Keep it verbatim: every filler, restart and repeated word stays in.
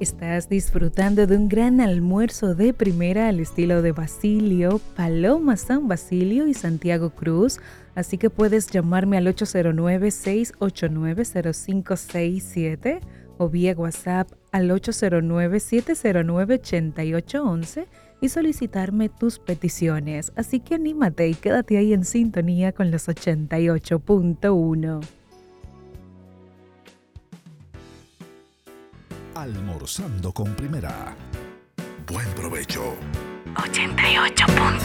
Estás disfrutando de un gran almuerzo de primera al estilo de Basilio, Paloma San Basilio y Santiago Cruz, así que puedes llamarme al ocho cero nueve, seis ocho nueve, cero cinco seis siete o vía WhatsApp al ocho cero nueve, siete cero nueve, ocho ocho uno uno y solicitarme tus peticiones. Así que anímate y quédate ahí en sintonía con los ochenta y ocho punto uno. Almorzando con Primera. Buen provecho. ochenta y ocho punto uno